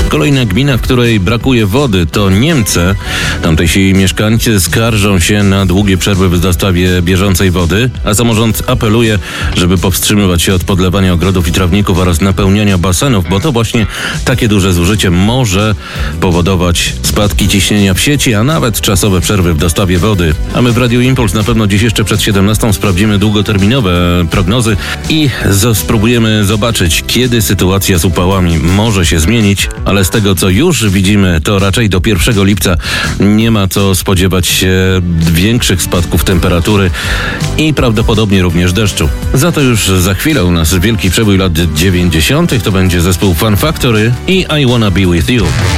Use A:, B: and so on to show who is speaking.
A: Kolejna gmina, w której brakuje wody, to Niemce. Tamtejsi mieszkańcy skarżą się na długie przerwy w dostawie bieżącej wody, a samorząd apeluje, żeby powstrzymywać się od podlewania ogrodów i trawników oraz napełniania basenów, bo to właśnie takie duże zużycie może powodować spadki ciśnienia w sieci, a nawet czasowe przerwy w dostawie wody. A my w Radiu Impuls na pewno dziś jeszcze przed 17 sprawdzimy długoterminowe prognozy i spróbujemy zobaczyć, kiedy sytuacja z upałami może się zmienić, ale z tego, co już widzimy, to raczej do 1 lipca nie ma co spodziewać się większych spadków temperatury i prawdopodobnie również deszczu. Za to już za chwilę u nas wielki przebój lat 90. To będzie zespół Fun Factory i I Wanna Be With You.